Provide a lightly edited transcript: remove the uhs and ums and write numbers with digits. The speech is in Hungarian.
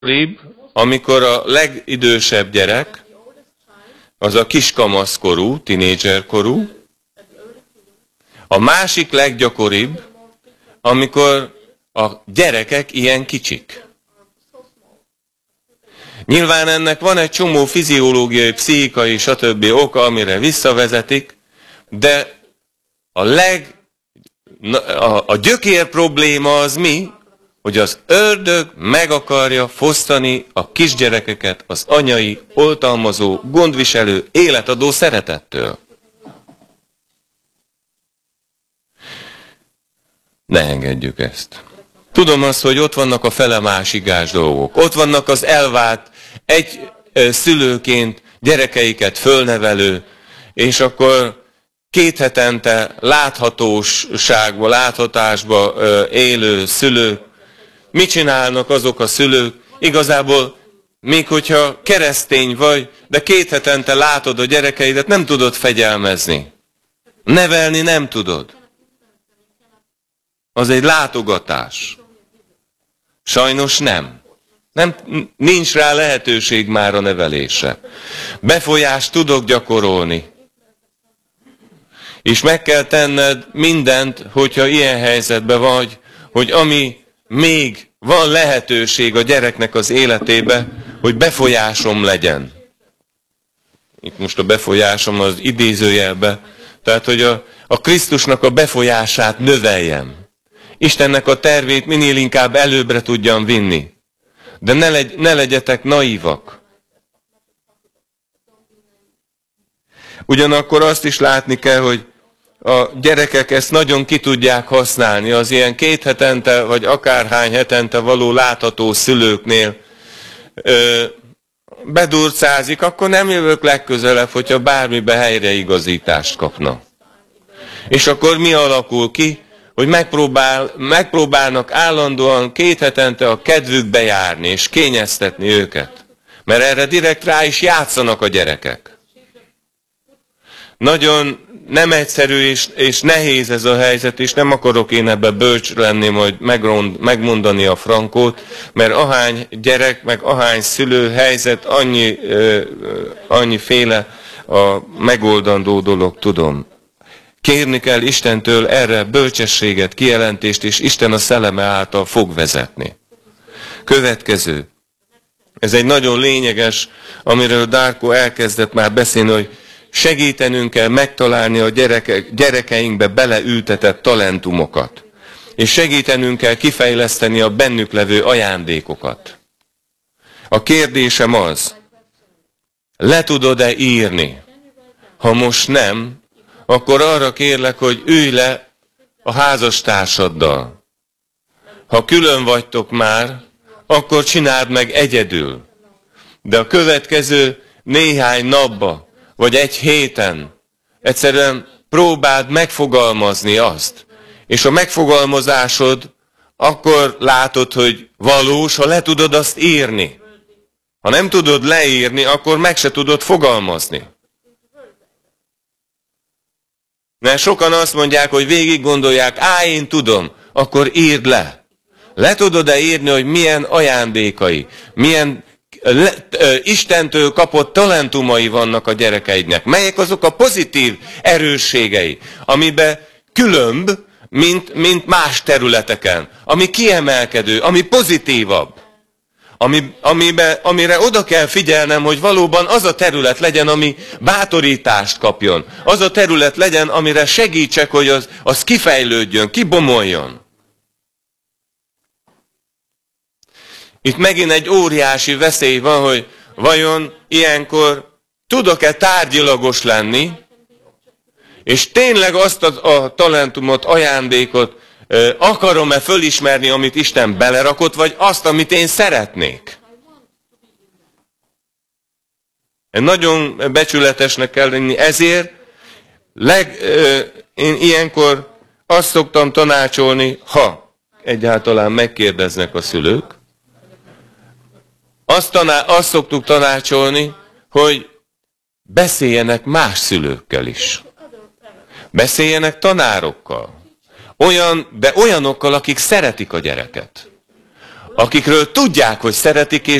amikor a legidősebb gyerek, az a kiskamaszkorú, tinédzserkorú, a másik leggyakoribb, amikor a gyerekek ilyen kicsik. Nyilván ennek van egy csomó fiziológiai, pszichikai, stb. Oka, amire visszavezetik, de a gyökér probléma az mi? Hogy az ördög meg akarja fosztani a kisgyerekeket az anyai, oltalmazó, gondviselő, életadó szeretettől. Ne engedjük ezt. Tudom azt, hogy ott vannak a fele másigás dolgok. Ott vannak az elvált, egy szülőként gyerekeiket fölnevelő, és akkor 2 hetente láthatóságba, láthatásba élő szülők. Mit csinálnak azok a szülők? Igazából, még hogyha keresztény vagy, de 2 hetente látod a gyerekeidet, nem tudod fegyelmezni. Nevelni nem tudod. Az egy látogatás. Sajnos nem. Nincs rá lehetőség már a nevelésre. Befolyást tudok gyakorolni. És meg kell tenned mindent, hogyha ilyen helyzetben vagy, hogy ami még van lehetőség a gyereknek az életébe, hogy befolyásom legyen. Itt most a befolyásom az idézőjelbe. Tehát, hogy a Krisztusnak a befolyását növeljem. Istennek a tervét minél inkább előbbre tudjam vinni. De ne legyetek naívak. Ugyanakkor azt is látni kell, hogy a gyerekek ezt nagyon ki tudják használni. Az ilyen 2 hetente, vagy akárhány hetente való látható szülőknél bedurcázik, akkor nem jövök legközelebb, hogyha bármibe helyreigazítást kapna. És akkor mi alakul ki? Hogy megpróbálnak állandóan 2 hetente a kedvükbe járni, és kényeztetni őket. Mert erre direkt rá is játszanak a gyerekek. Nagyon nem egyszerű és nehéz ez a helyzet, és nem akarok én ebbe bölcs lenni, majd megmondani a frankót, mert ahány gyerek, meg ahány szülő helyzet, annyiféle a megoldandó dolog, tudom. Kérni kell Istentől erre bölcsességet, kijelentést, és Isten a szelleme által fog vezetni. Következő. Ez egy nagyon lényeges, amiről Darko elkezdett már beszélni, hogy segítenünk kell megtalálni a gyerekeinkbe beleültetett talentumokat. És segítenünk kell kifejleszteni a bennük levő ajándékokat. A kérdésem az, le tudod-e írni? Ha most nem, akkor arra kérlek, hogy ülj le a házastársaddal. Ha külön vagytok már, akkor csináld meg egyedül. De a következő néhány napba, vagy egy héten egyszerűen próbáld megfogalmazni azt. És a megfogalmazásod akkor látod, hogy valós, ha le tudod azt írni. Ha nem tudod leírni, akkor meg se tudod fogalmazni. Mert sokan azt mondják, hogy végig gondolják, én tudom, akkor írd le. Le tudod-e írni, hogy milyen ajándékai, milyen Istentől kapott talentumai vannak a gyerekeidnek? Melyek azok a pozitív erősségei, amiben különb, mint más területeken, ami kiemelkedő, ami pozitívabb. Amire oda kell figyelnem, hogy valóban az a terület legyen, ami bátorítást kapjon. Az a terület legyen, amire segítsek, hogy az kifejlődjön, kibomoljon. Itt megint egy óriási veszély van, hogy vajon ilyenkor tudok-e tárgyilagos lenni, és tényleg azt a talentumot, ajándékot akarom-e fölismerni, amit Isten belerakott, vagy azt, amit én szeretnék. Nagyon becsületesnek kell lenni, ezért én ilyenkor azt szoktam tanácsolni, ha egyáltalán megkérdeznek a szülők, azt szoktuk tanácsolni, hogy beszéljenek más szülőkkel is. Beszéljenek tanárokkal. De olyanokkal, akik szeretik a gyereket. akikről tudják, hogy szeretik